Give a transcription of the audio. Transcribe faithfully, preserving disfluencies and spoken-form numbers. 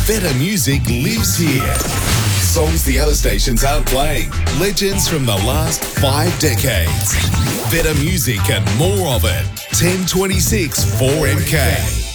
Better music lives here. Songs the other stations aren't playing. Legends from the last five decades. Better music and more of it. ten twenty-six four M K.